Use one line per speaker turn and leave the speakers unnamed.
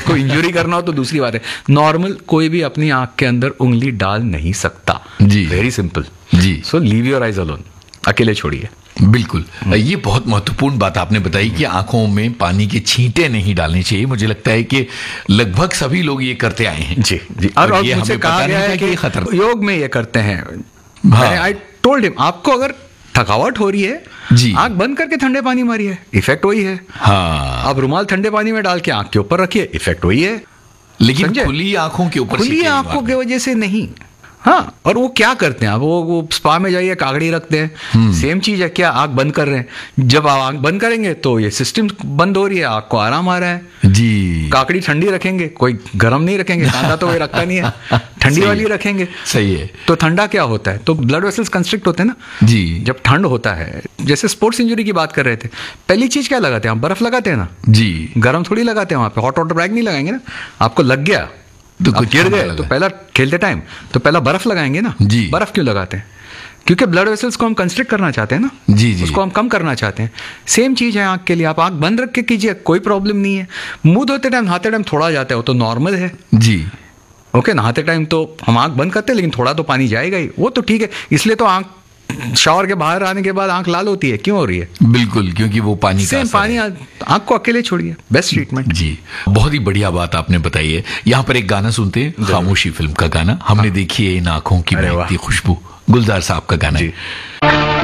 उसको इंजरी करना हो तो दूसरी बात है। नॉर्मल कोई भी अपनी आंख के अंदर उंगली डाल नहीं सकता।
जी,
very simple
ji.
So leave your eyes alone, अकेले छोड़िए।
बिल्कुल, ये बहुत महत्वपूर्ण बात आपने बताई कि आंखों में पानी के छींटे नहीं डालने चाहिए। मुझे लगता है कि लगभग सभी लोग ये करते आए हैं।
जी जी। और
ये
मुझसे
हमें
कहा
पता
गया
नहीं
है
था कि ये
कि
खतरनाक।
योग में ये करते हैं।
हाँ।
आई टोल्ड हिम, आपको अगर थकावट हो रही है,
जी,
आंख बंद करके ठंडे पानी मारिए, इफेक्ट वही है।
हाँ,
आप रुमाल ठंडे पानी में डाल के आंख के ऊपर रखिए, इफेक्ट वही है।
लेकिन
समझे?
खुली आंखों के ऊपर
खुली आंखों की वजह से नहीं। हाँ, और वो क्या करते हैं, आप वो स्पा में जाइए, कागड़ी रखते हैं, सेम चीज है। क्या आंख बंद कर रहे हैं, जब आप आंख बंद करेंगे तो ये सिस्टम बंद हो रही है, आंख को आराम आ रहा है।
जी,
काकड़ी ठंडी रखेंगे, कोई गर्म नहीं रखेंगे, कांदा तो कोई रखता नहीं है, ठंडी वाली रखेंगे।
सही है।
तो ठंडा क्या होता है, तो ब्लड वेसल्स कंस्ट्रिक्ट होते हैं ना
जी,
जब ठंड होता है। जैसे स्पोर्ट्स इंजरी की बात कर रहे थे, पहली चीज क्या लगाते हैं आप, बर्फ लगाते हैं ना।
जी,
गर्म थोड़ी लगाते हैं, वहां पे हॉट वाटर बैग नहीं लगाएंगे ना। आपको लग गया
तो
आप
कुछ
गिर
ठंडा
गए
लगा।
तो पहला खेलते टाइम तो पहला बर्फ लगाएंगे ना।
जी।
बर्फ क्यों लगाते हैं, क्योंकि ब्लड वेसल्स को हम कंस्ट्रिक्ट करना चाहते हैं ना।
जी, जी।
उसको हम कम करना चाहते हैं। सेम चीज है आंख के लिए, आप आंख बंद रख के कीजिए, कोई प्रॉब्लम नहीं है। मुंह धोते टाइम नहाते टाइम थोड़ा जाता है, वो तो नॉर्मल है।
जी,
ओके, नहाते टाइम तो हम आंख बंद करते हैं, लेकिन थोड़ा तो पानी जाएगा ही, वो तो ठीक है। इसलिए तो आंख शावर के बाहर आने के बाद आंख लाल होती है, क्यों हो रही है?
बिल्कुल, क्योंकि वो पानी का
सेम
असर
पानी,
है।
आंख को अकेले छोड़िए, बेस्ट ट्रीटमेंट।
जी, बहुत ही बढ़िया बात आपने बताई है। यहाँ पर एक गाना सुनते हैं, खामोशी फिल्म का गाना। हमने देखी है इन आंखों की
अरे वाह।
महकती खुशबू, गुलजार साहब का गाना है।